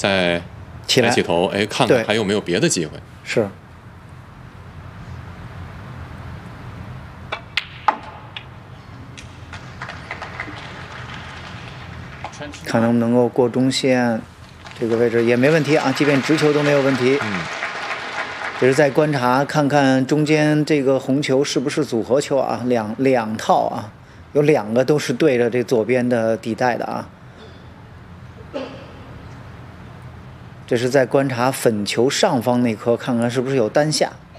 再起来抬起头，哎，看看对还有没有别的机会。 是。看能不能够过中线，这个位置也没问题啊，即便直球都没有问题。只是在观察看看中间这个红球是不是组合球啊，两套啊，有2个都是对着这左边的底带的啊。这是在观察粉球上方那颗，看看是不是有单下。